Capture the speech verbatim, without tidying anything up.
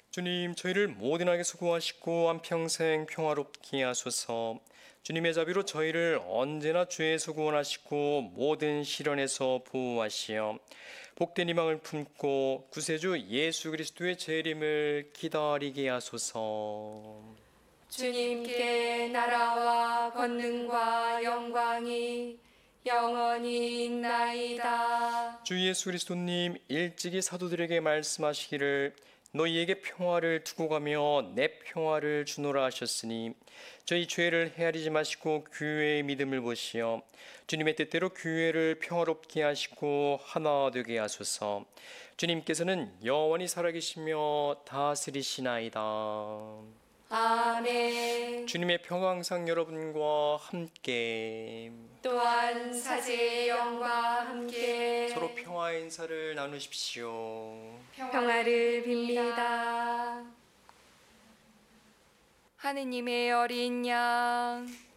주님, 저희를 모든하게 수고하시고 한평생 평화롭게 하소서. 주님의 자비로 저희를 언제나 주에서 구원하시고 모든 시련에서 보호하시어 복된 희망을 품고 구세주 예수 그리스도의 재림을 기다리게 하소서. 주님께 나라와 권능과 영광이 영원히 있나이다. 주 예수 그리스도님, 일찍이 사도들에게 말씀하시기를 너희에게 평화를 두고 가며 내 평화를 주노라 하셨으니 저희 죄를 헤아리지 마시고 교회의 믿음을 보시어 주님의 뜻대로 교회를 평화롭게 하시고 하나 되게 하소서. 주님께서는 영원히 살아계시며 다스리시나이다. 아멘. 주님의 평화 항상 여러분과 함께. 또한 사제의 영과 함께 서로 평화의 인사를 나누십시오. 평화를 빕니다. 하느님의 어린 양